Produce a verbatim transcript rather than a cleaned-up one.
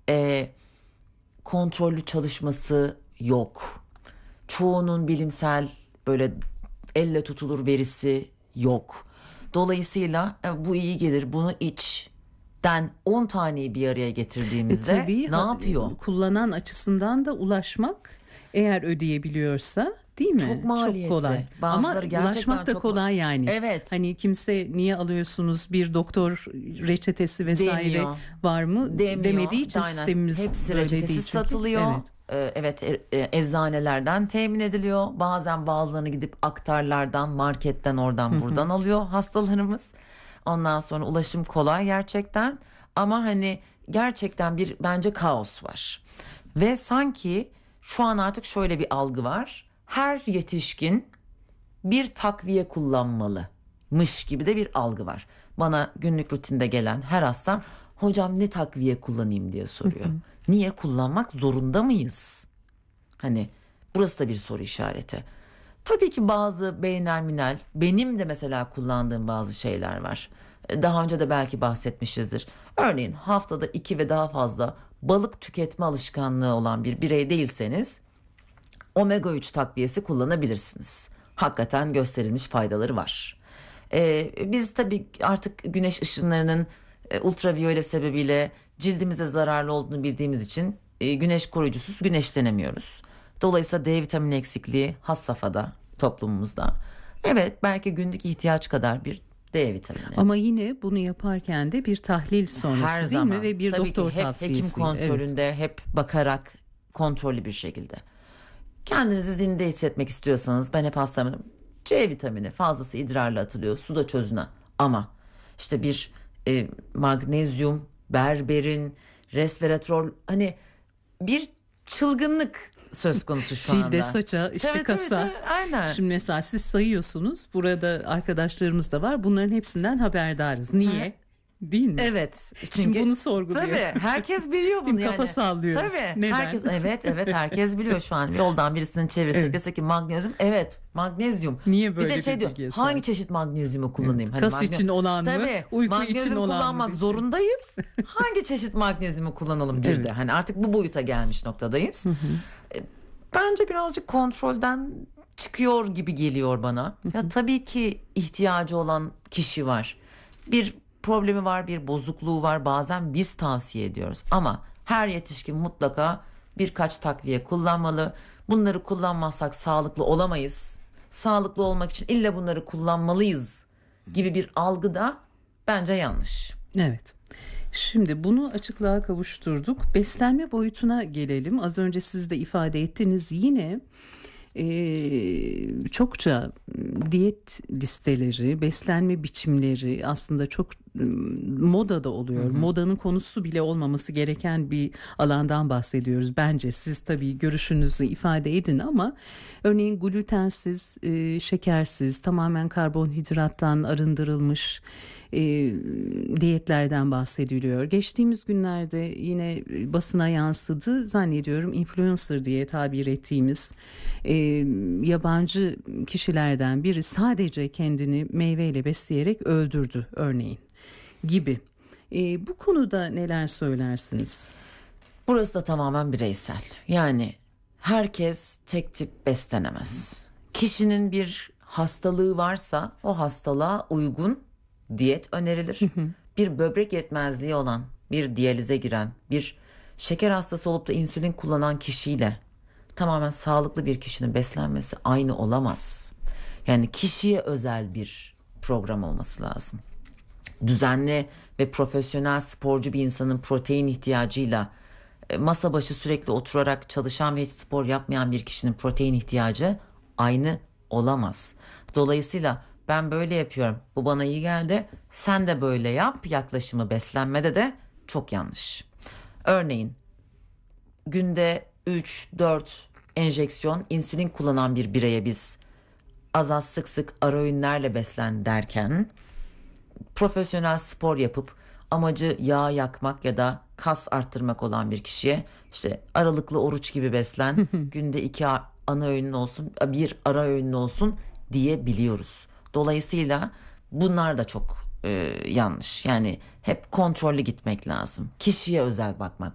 e, kontrollü çalışması yok. Çoğunun bilimsel böyle elle tutulur verisi yok. Dolayısıyla e, bu iyi gelir, bunu içten on taneyi bir araya E getirdiğimizde tabii ne ha- yapıyor? kullanan açısından da ulaşmak, eğer ödeyebiliyorsa, değil Çok mi? Çok kolay. maliyetli. Ama Bazıları gerçekten ulaşmak da çok ma- kolay yani. Evet, Hani kimse niye alıyorsunuz, bir doktor reçetesi vesaire demiyor. var mı Demiyor. demediği için Aynen. sistemimiz Hepsi böyle değil reçetesiz çünkü. satılıyor. Evet. Ee, evet, e- e, eczanelerden temin ediliyor. Bazen bazılarını gidip aktarlardan, marketten, oradan buradan alıyor hastalarımız. Ondan sonra ulaşım kolay gerçekten. Ama hani gerçekten bir bence kaos var. Ve sanki şu an artık şöyle bir algı var. Her yetişkin bir takviye kullanmalımış gibi de bir algı var. Bana günlük rutinde gelen her hastam, hocam ne takviye kullanayım diye soruyor. Niye, kullanmak zorunda mıyız? Hani burası da bir soru işareti. Tabii ki bazı beynelminel, benim de mesela kullandığım bazı şeyler var. Daha önce de belki bahsetmişizdir. Örneğin haftada iki ve daha fazla balık tüketme alışkanlığı olan bir birey değilseniz omega üç takviyesi kullanabilirsiniz. Hakikaten gösterilmiş faydaları var. Ee, biz tabii artık güneş ışınlarının e, ultraviyole sebebiyle cildimize zararlı olduğunu bildiğimiz için e, güneş koruyucusuz güneşlenemiyoruz. Dolayısıyla D vitamini eksikliği has safhada toplumumuzda. Evet, belki günlük ihtiyaç kadar bir D vitamini. Ama yine bunu yaparken de bir tahlil sonrası Her değil zaman. mi? Ve bir Tabii doktor ki hep tavsiyesi. hekim kontrolünde, evet, hep bakarak kontrollü bir şekilde. Kendinizi zinde hissetmek istiyorsanız, ben hep hastamım, C vitamini fazlası idrarla atılıyor, su da çözüne. Ama işte bir e, magnezyum, berberin, resveratrol, hani bir çılgınlık söz konusu şu anda. Cilde, saça, işte Tabii, kasa. tabii, tabii, aynen. Şimdi mesela siz sayıyorsunuz. Burada arkadaşlarımız da var. Bunların hepsinden haberdarız. Niye? Değil mi? Evet. Şimdi bunu sorguluyor. Tabii herkes biliyor bunu yani. Kafa sallıyoruz. Tabii. Neden? Herkes, evet evet herkes biliyor şu an. Yoldan birisinin çevirsek, Evet. dese ki magnezyum. Evet, magnezyum. Niye böyle bir de şey bir diyor, bilgiye hangi sahip? çeşit magnezyumu kullanayım? Hani Kas magne- için olan mı? Tabii, Uyku magnezyum için olan mı kullanmak diye. zorundayız. Hangi çeşit magnezyumu kullanalım bir Evet. de? Hani artık bu boyuta gelmiş noktadayız. E, Bence birazcık kontrolden çıkıyor gibi geliyor bana. Ya tabii ki ihtiyacı olan kişi var. Bir problemi var, bir bozukluğu var. Bazen biz tavsiye ediyoruz. Ama her yetişkin mutlaka birkaç takviye kullanmalı. Bunları kullanmazsak sağlıklı olamayız. Sağlıklı olmak için illa bunları kullanmalıyız gibi bir algı da bence yanlış. Evet. Şimdi bunu açıklığa kavuşturduk. Beslenme boyutuna gelelim. Az önce siz de ifade ettiniz. Yine e, çokça diyet listeleri, beslenme biçimleri aslında çok e, modada oluyor. Hı hı. Modanın konusu bile olmaması gereken bir alandan bahsediyoruz. Bence siz tabii görüşünüzü ifade edin ama örneğin glutensiz, e, şekersiz, tamamen karbonhidrattan arındırılmış e, diyetlerden bahsediliyor. Geçtiğimiz günlerde yine basına yansıdı, zannediyorum influencer diye tabir ettiğimiz e, yabancı kişilerden biri sadece kendini meyveyle besleyerek öldürdü örneğin gibi. E, bu konuda neler söylersiniz? Burası da tamamen bireysel. Yani herkes tek tip beslenemez. Kişinin bir hastalığı varsa o hastalığa uygun diyet önerilir. Hı hı. Bir böbrek yetmezliği olan, bir diyalize giren, bir şeker hastası olup da insülin kullanan kişiyle tamamen sağlıklı bir kişinin beslenmesi aynı olamaz. Yani kişiye özel bir program olması lazım. Düzenli ve profesyonel sporcu bir insanın protein ihtiyacıyla masa başı sürekli oturarak çalışan ve hiç spor yapmayan bir kişinin protein ihtiyacı aynı olamaz. Dolayısıyla ben böyle yapıyorum, bu bana iyi geldi, sen de böyle yap yaklaşımı beslenmede de çok yanlış. Örneğin günde üç dört enjeksiyon insülin kullanan bir bireye biz az az sık sık ara öğünlerle beslen derken, profesyonel spor yapıp amacı yağ yakmak ya da kas arttırmak olan bir kişiye işte aralıklı oruç gibi beslen, günde iki ana öğünün olsun, bir ara öğünün olsun diyebiliyoruz. Dolayısıyla bunlar da çok e, yanlış. Yani hep kontrollü gitmek lazım. Kişiye özel bakmak